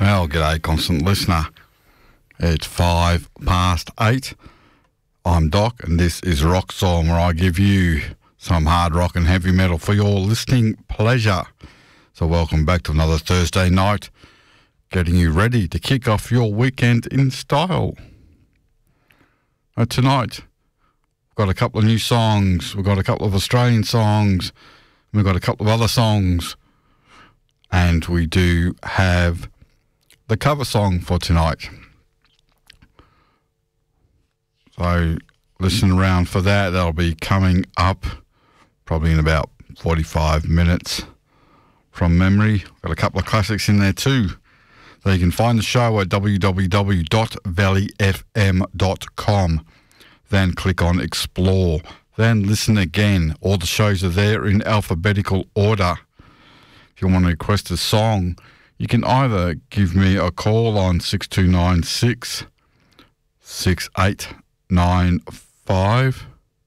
Well, g'day, constant listener. It's 8:05. I'm Doc, and this is Rock Song, where I give you some hard rock and heavy metal for your listening pleasure. So welcome back to another Thursday night, getting you ready to kick off your weekend in style. Tonight, we've got a couple of new songs, we've got a couple of Australian songs, we've got a couple of other songs, and we do have the cover song for tonight. So listen around for that. That'll be coming up probably in about 45 minutes from memory. Got a couple of classics in there too. So you can find the show at www.valleyfm.com. Then click on Explore. Then listen again. All the shows are there in alphabetical order. If you want to request a song, you can either give me a call on 6296 6895,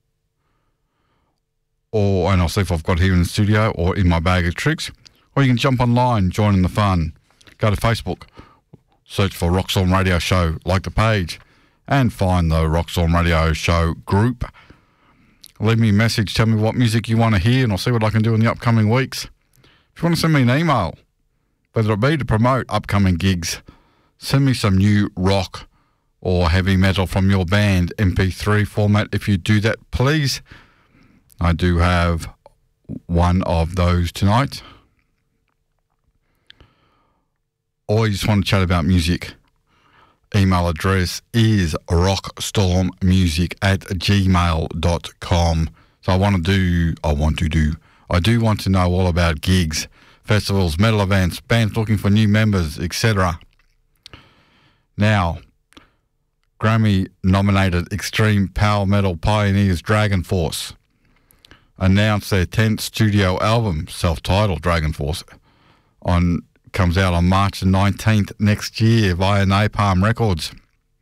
and I'll see if I've got here in the studio or in my bag of tricks, or you can jump online, join in the fun. Go to Facebook, search for Rock Storm Radio Show, like the page, and find the Rock Storm Radio Show group. Leave me a message, tell me what music you want to hear, and I'll see what I can do in the upcoming weeks. If you want to send me an email, whether it be to promote upcoming gigs, send me some new rock or heavy metal from your band, MP3 format. If you do that, please. I do have one of those tonight. Or you just want to chat about music. Email address is rockstormmusic@gmail.com. So I do want to know all about gigs, festivals, metal events, bands looking for new members, etc. Now, Grammy-nominated extreme power metal pioneers Dragon Force announced their 10th studio album, self-titled Dragon Force, comes out on March 19th next year via Napalm Records,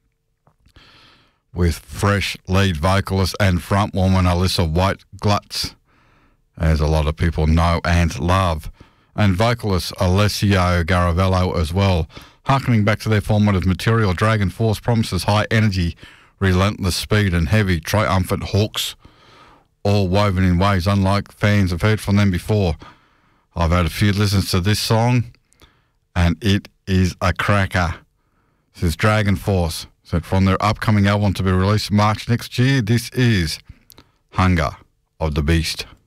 with fresh lead vocalist and frontwoman Alyssa White-Glutz, as a lot of people know and love, and vocalist Alessio Garavello as well. Harkening back to their formative material, Dragon Force promises high energy, relentless speed and heavy, triumphant hooks, all woven in ways unlike fans have heard from them before. I've had a few listens to this song, and it is a cracker. This is Dragon Force. So from their upcoming album to be released March next year, this is Hunger of the Beast.